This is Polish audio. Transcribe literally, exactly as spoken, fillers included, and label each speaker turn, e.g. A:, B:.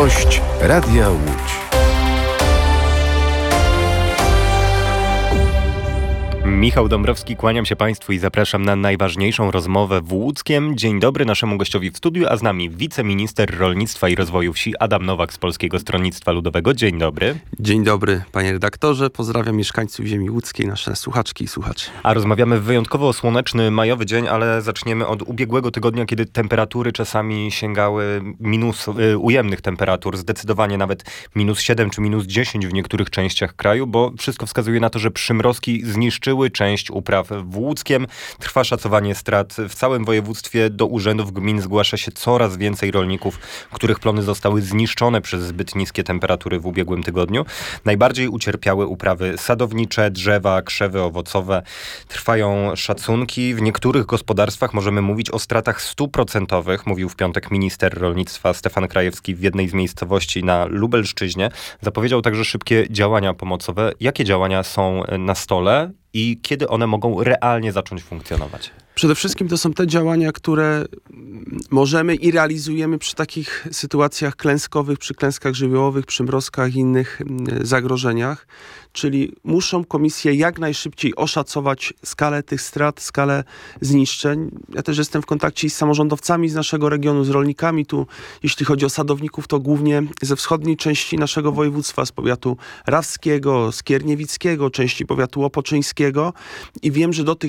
A: Gość Radia Łódź.
B: Michał Dąbrowski, kłaniam się Państwu i zapraszam na najważniejszą rozmowę w Łódzkiem. Dzień dobry naszemu gościowi w studiu, a z nami wiceminister rolnictwa i rozwoju wsi Adam Nowak z Polskiego Stronnictwa Ludowego. Dzień dobry.
C: Dzień dobry, panie redaktorze. Pozdrawiam mieszkańców ziemi łódzkiej, nasze słuchaczki i słuchaczy.
B: A rozmawiamy w wyjątkowo słoneczny majowy dzień, ale zaczniemy od ubiegłego tygodnia, kiedy temperatury czasami sięgały minus, y, ujemnych temperatur, zdecydowanie nawet minus siedem czy minus dziesięć w niektórych częściach kraju, bo wszystko wskazuje na to, że przymrozki zniszczyły część upraw w Łódzkiem. Trwa szacowanie strat w całym województwie. Do urzędów gmin zgłasza się coraz więcej rolników, których plony zostały zniszczone przez zbyt niskie temperatury w ubiegłym tygodniu. Najbardziej ucierpiały uprawy sadownicze, drzewa, krzewy owocowe. Trwają szacunki. W niektórych gospodarstwach możemy mówić o stratach stuprocentowych, mówił w piątek minister rolnictwa Stefan Krajewski w jednej z miejscowości na Lubelszczyźnie. Zapowiedział także szybkie działania pomocowe. Jakie działania są na stole i kiedy one mogą realnie zacząć funkcjonować?
C: Przede wszystkim to są te działania, które możemy i realizujemy przy takich sytuacjach klęskowych, przy klęskach żywiołowych, przymrozkach i innych zagrożeniach. Czyli muszą komisje jak najszybciej oszacować skalę tych strat, skalę zniszczeń. Ja też jestem w kontakcie z samorządowcami z naszego regionu, z rolnikami. Tu, jeśli chodzi o sadowników, to głównie ze wschodniej części naszego województwa, z powiatu rawskiego, skierniewickiego, części powiatu łopoczyńskiego. I wiem, że do tych